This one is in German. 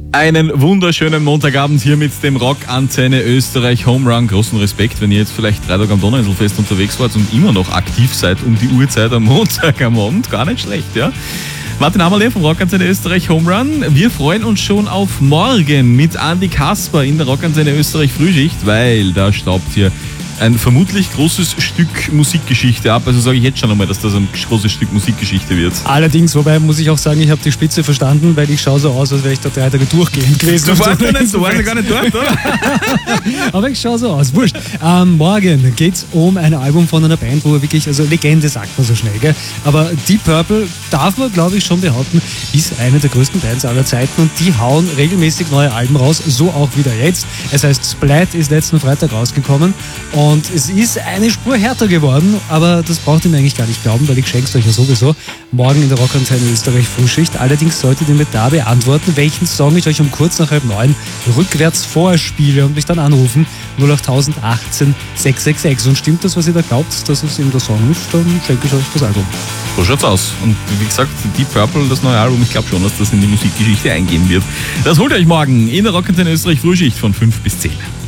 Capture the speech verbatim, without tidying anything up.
Einen wunderschönen Montagabend hier mit dem Rock-Antenne Österreich Home Run. Großen Respekt, wenn ihr jetzt vielleicht drei Tage am Donauinselfest unterwegs wart und immer noch aktiv seid um die Uhrzeit am Montag am Abend. Gar nicht schlecht, ja? Martin Hammerle vom Rock-Antenne Österreich Home Run. Wir freuen uns schon auf morgen mit Andi Kasper in der Rock-Antenne Österreich Frühschicht, weil da staubt hier ein vermutlich großes Stück Musikgeschichte ab. Also sage ich jetzt schon einmal, dass das ein großes Stück Musikgeschichte wird. Allerdings, wobei muss ich auch sagen, ich habe die Spitze verstanden, weil ich schaue so aus, als wäre ich da drei Tage durchgehend gewesen. Du warst ja nicht so, warst ja gar nicht dort, oder? Aber ich schaue so aus, wurscht. Ähm, morgen geht es um ein Album von einer Band, wo wirklich, also Legende sagt man so schnell, gell? Aber Deep Purple, darf man glaube ich schon behaupten, ist eine der größten Bands aller Zeiten und die hauen regelmäßig neue Alben raus, so auch wieder jetzt. Es heißt Splat ist letzten Freitag rausgekommen und Und es ist eine Spur härter geworden, aber das braucht ihr mir eigentlich gar nicht glauben, weil ich schenk's euch ja sowieso morgen in der Rock-Antenne Österreich Frühschicht. Allerdings solltet ihr mir da beantworten, welchen Song ich euch um kurz nach halb neun rückwärts vorspiele und mich dann anrufen null acht achtzehn sechs sechs sechs. Und stimmt das, was ihr da glaubt, dass es eben der Song ist, dann schenke ich euch das Album. So schaut's aus. Und wie gesagt, Deep Purple, das neue Album, ich glaube schon, dass das in die Musikgeschichte eingehen wird. Das holt euch morgen in der Rock-Antenne Österreich Frühschicht von fünf bis zehn.